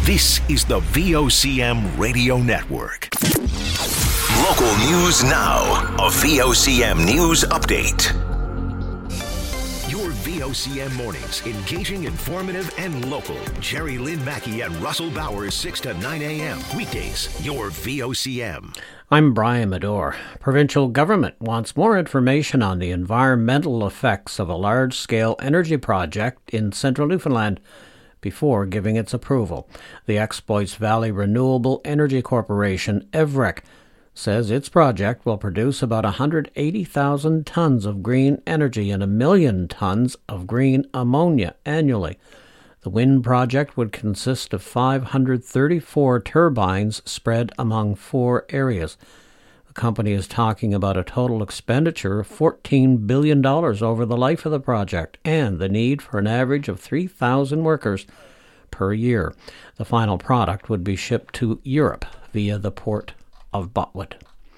This is the VOCM Radio Network. Local news now. A VOCM news update. Your VOCM mornings, engaging, informative, and local. Jerry Lynn Mackey and Russell Bowers, 6 to 9 a.m. Weekdays, your VOCM. I'm Brian Medore. Provincial government wants more information on the environmental effects of a large-scale energy project in central Newfoundland before giving its approval. The Exploits Valley Renewable Energy Corporation, EVREC, says its project will produce about 180,000 tons of green energy and 1 million tons of green ammonia annually. The wind project would consist of 534 turbines spread among 4 areas. The company is talking about a total expenditure of $14 billion over the life of the project and the need for an average of 3,000 workers per year. The final product would be shipped to Europe via the port of Botwood.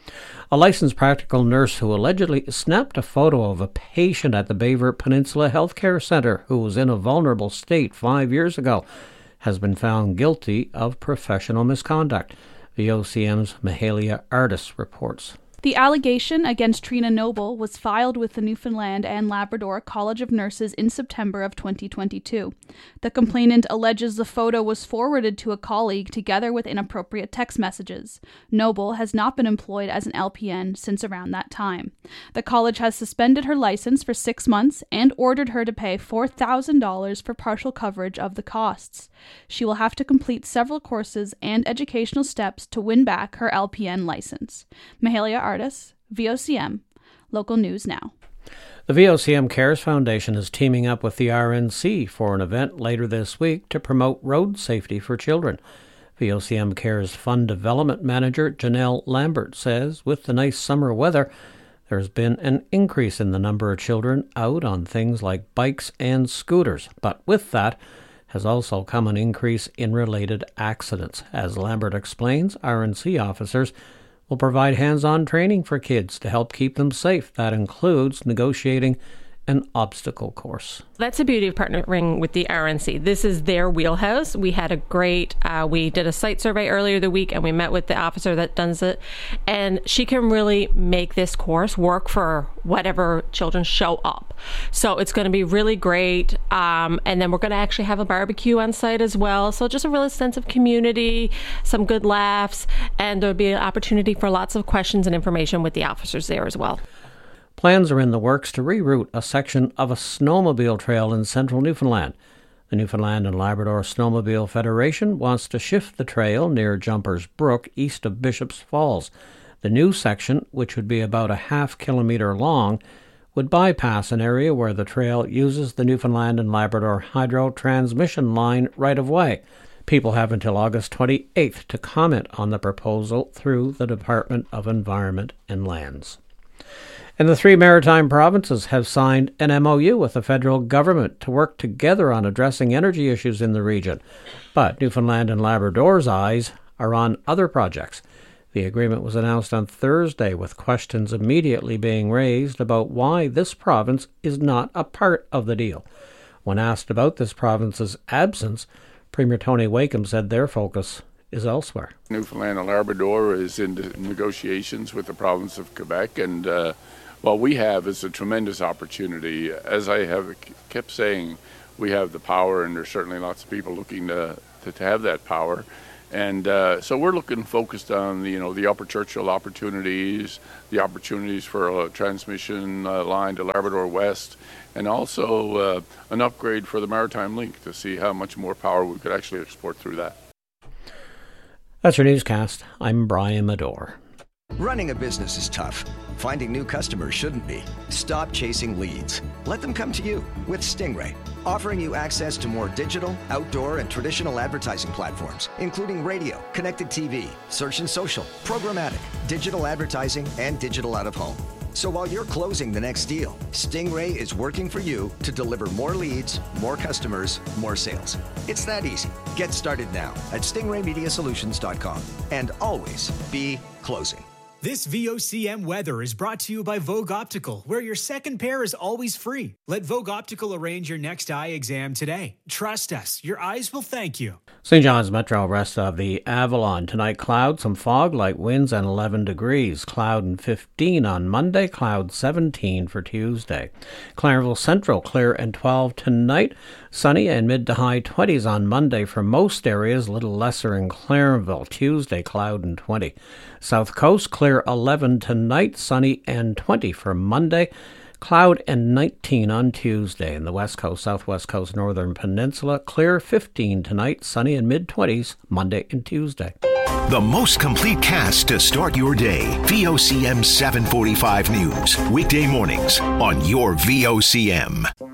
A licensed practical nurse who allegedly snapped a photo of a patient at the Baver Peninsula Healthcare Centre who was in a vulnerable state 5 years ago has been found guilty of professional misconduct. VOCM's Mahalia Artis reports. The allegation against Trina Noble was filed with the Newfoundland and Labrador College of Nurses in September of 2022. The complainant alleges the photo was forwarded to a colleague together with inappropriate text messages. Noble has not been employed as an LPN since around that time. The college has suspended her license for 6 months and ordered her to pay $4,000 for partial coverage of the costs. She will have to complete several courses and educational steps to win back her LPN license. Mahalia Artis, VOCM, Local News Now. The VOCM Cares Foundation is teaming up with the RNC for an event later this week to promote road safety for children. VOCM Cares Fund Development Manager Janelle Lambert says with the nice summer weather, there's been an increase in the number of children out on things like bikes and scooters. But with that has also come an increase in related accidents. As Lambert explains, RNC officers will provide hands-on training for kids to help keep them safe. That includes negotiating an obstacle course. That's the beauty of partnering with the RNC. This is their wheelhouse. We had a great, we did a site survey earlier the week and we met with the officer that does it. And she can really make this course work for whatever children show up. So it's going to be really great. And then we're going to actually have a barbecue on site as well. So just a real sense of community, some good laughs, and there'll be an opportunity for lots of questions and information with the officers there as well. Plans are in the works to reroute a section of a snowmobile trail in central Newfoundland. The Newfoundland and Labrador Snowmobile Federation wants to shift the trail near Jumpers Brook east of Bishop's Falls. The new section, which would be about a half-kilometre long, would bypass an area where the trail uses the Newfoundland and Labrador Hydro Transmission Line right-of-way. People have until August 28th to comment on the proposal through the Department of Environment and Lands. And the 3 maritime provinces have signed an MOU with the federal government to work together on addressing energy issues in the region. But Newfoundland and Labrador's eyes are on other projects. The agreement was announced on Thursday, with questions immediately being raised about why this province is not a part of the deal. When asked about this province's absence, Premier Tony Wakeham said their focus is elsewhere. Newfoundland and Labrador is in negotiations with the province of Quebec, and what we have is a tremendous opportunity. As I have kept saying, we have the power, and there's certainly lots of people looking to have that power. And so we're looking focused on the Upper Churchill opportunities, the opportunities for a transmission line to Labrador West, and also an upgrade for the Maritime Link to see how much more power we could actually export through that. That's your newscast. I'm Brian Medore. Running a business is tough. Finding new customers shouldn't be. Stop chasing leads. Let them come to you with Stingray, offering you access to more digital, outdoor, and traditional advertising platforms, including radio, connected TV, search and social, programmatic, digital advertising, and digital out-of-home. So while you're closing the next deal, Stingray is working for you to deliver more leads, more customers, more sales. It's that easy. Get started now at stingraymediasolutions.com and always be closing. This VOCM weather is brought to you by Vogue Optical, where your second pair is always free. Let Vogue Optical arrange your next eye exam today. Trust us, your eyes will thank you. St. John's Metro, rest of the Avalon. Tonight, cloud, some fog, light winds, and 11 degrees. Cloud and 15 on Monday, cloud 17 for Tuesday. Clareville Central, clear and 12 tonight. Sunny and mid to high 20s on Monday for most areas, a little lesser in Clareville. Tuesday, cloud and 20. South Coast, clear 11 tonight, sunny and 20 for Monday. Cloud and 19 on Tuesday. In the West Coast, Southwest Coast, Northern Peninsula, clear 15 tonight, sunny and mid-20s Monday and Tuesday. The most complete cast to start your day. VOCM 745 News. Weekday mornings on your VOCM.